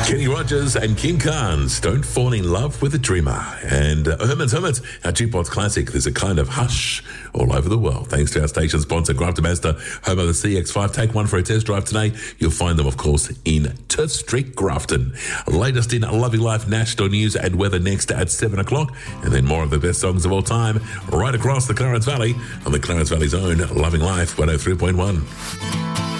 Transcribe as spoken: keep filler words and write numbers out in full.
Kenny Rogers and King Carnes, Don't Fall in Love with a Dreamer. And uh, Herman's Hermits, our Jukebox classic, There's a Kind of Hush all over the world. Thanks to our station sponsor, Grafton Mazda, home of the C X five. Take one for a test drive today. You'll find them, of course, in Turf Street, Grafton. Latest in Loving Life national news and weather next at seven o'clock. And then more of the best songs of all time right across the Clarence Valley on the Clarence Valley's own Loving Life one oh three point one.